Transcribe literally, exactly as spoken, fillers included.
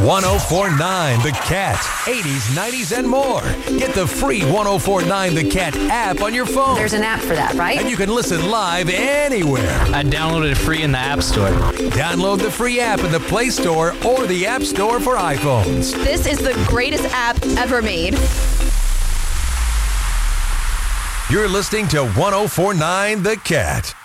one oh four point nine The Cat. eighties, nineties, and more. Get the free one oh four point nine The Cat app on your phone. There's an app for that, right? And you can listen live anywhere. I downloaded it free in the App Store. Download the free app in the Play Store or the App Store for iPhones. This is the greatest app ever made. You're listening to one oh four point nine The Cat.